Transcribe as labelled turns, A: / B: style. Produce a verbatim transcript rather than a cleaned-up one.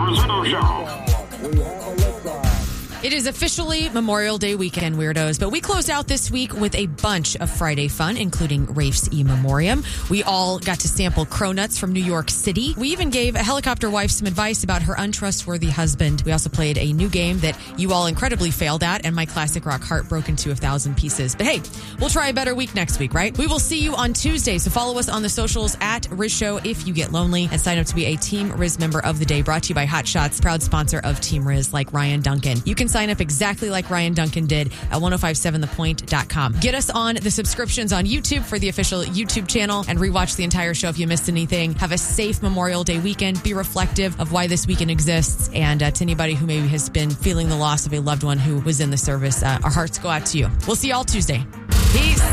A: Rizzuto Show.
B: It is officially Memorial Day weekend, weirdos, but we close out this week with a bunch of Friday fun, including Rafe's E Memoriam. We all got to sample cronuts from New York City. We even gave a helicopter wife some advice about her untrustworthy husband. We also played a new game that you all incredibly failed at, and my classic rock heart broke into a thousand pieces. But hey, we'll try a better week next week, right? We will see you on Tuesday, so follow us on the socials at Riz Show if you get lonely, and sign up to be a Team Riz member of the day, brought to you by Hot Shots, proud sponsor of Team Riz, like Ryan Duncan. You can sign up exactly like Ryan Duncan did at ten fifty-seven the point dot com. Get us on the subscriptions on YouTube for the official YouTube channel and rewatch the entire show if you missed anything. Have a safe Memorial Day weekend. Be reflective of why this weekend exists. And uh, to anybody who maybe has been feeling the loss of a loved one who was in the service, uh, our hearts go out to you. We'll see you all Tuesday. Peace.